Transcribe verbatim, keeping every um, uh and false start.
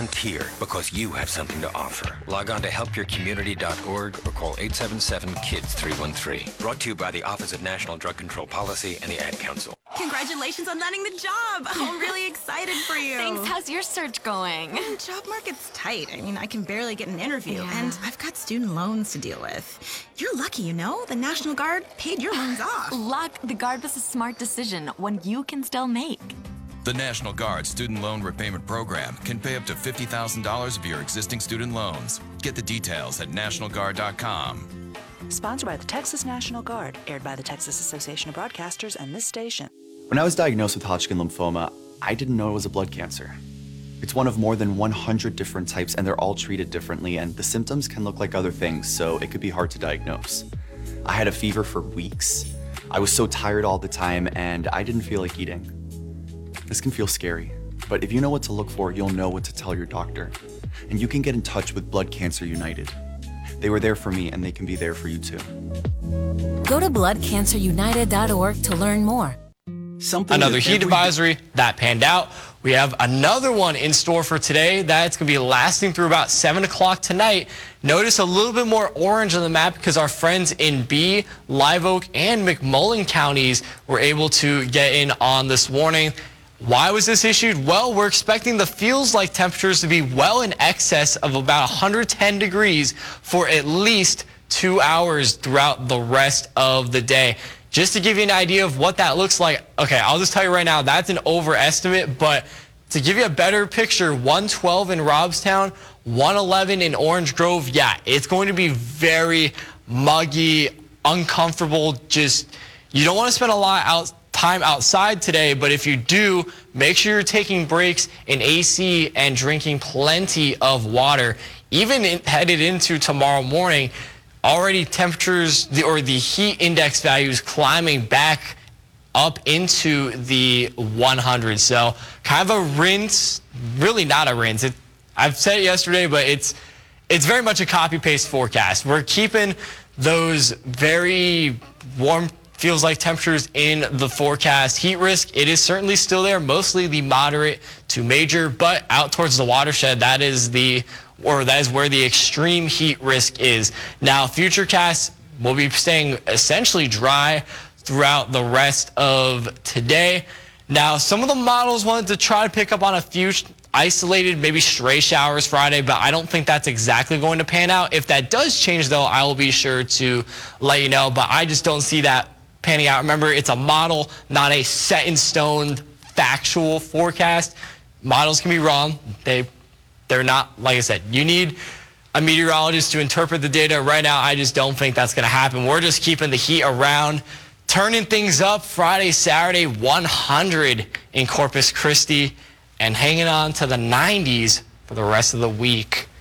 volunteer because you have something to offer. Log on to help your community dot org or call eight seven seven, KIDS three one three. Brought to you by the Office of National Drug Control Policy and the Ad Council. Congratulations on landing the job. I'm really excited for you. Thanks. How's your search going? The job market's tight. I mean, I can barely get an interview, Yeah. and I've got student loans to deal with. You're lucky, you know? The National Guard paid your loans off. Luck, the Guard was a smart decision, one you can still make. The National Guard Student Loan Repayment Program can pay up to fifty thousand dollars of your existing student loans. Get the details at national guard dot com. Sponsored by the Texas National Guard, aired by the Texas Association of Broadcasters and this station. When I was diagnosed with Hodgkin lymphoma, I didn't know it was a blood cancer. It's one of more than one hundred different types, and they're all treated differently, and the symptoms can look like other things, so it could be hard to diagnose. I had a fever for weeks. I was so tired all the time, and I didn't feel like eating. This can feel scary, but if you know what to look for, you'll know what to tell your doctor. And you can get in touch with Blood Cancer United. They were there for me, and they can be there for you too. Go to blood cancer united dot org to learn more. Something Another that heat every- advisory that panned out. We have another one in store for today that's going to be lasting through about seven o'clock tonight. Notice a little bit more orange on the map because our friends in B, Live Oak, and McMullen counties were able to get in on this warning. Why was this issued? Well, we're expecting the feels-like temperatures to be well in excess of about one hundred ten degrees for at least two hours throughout the rest of the day. Just to give you an idea of what that looks like, okay, I'll just tell you right now, that's an overestimate, but to give you a better picture, one twelve in Robstown, one eleven in Orange Grove, yeah, it's going to be very muggy, uncomfortable, just, you don't want to spend a lot out time outside today, but if you do, make sure you're taking breaks in A C and drinking plenty of water. Even in, headed into tomorrow morning, already temperatures the, or the heat index values climbing back up into the one hundreds. So kind of a rinse, really not a rinse. It, I've said it yesterday, but it's it's very much a copy-paste forecast. We're keeping those very warm, feels like temperatures in the forecast. Heat risk, it is certainly still there, mostly the moderate to major, but out towards the watershed, that is the or that is where the extreme heat risk is. Now, Futurecast will be staying essentially dry throughout the rest of today. Now, some of the models wanted to try to pick up on a few isolated, maybe stray showers Friday, but I don't think that's exactly going to pan out. If that does change, though, I will be sure to let you know, but I just don't see that panning out. Remember, it's a model, not a set-in-stone factual forecast. Models can be wrong. They They're not, like I said, you need a meteorologist to interpret the data. Right now, I just don't think that's going to happen. We're just keeping the heat around, turning things up Friday, Saturday, one hundred in Corpus Christi, and hanging on to the nineties for the rest of the week.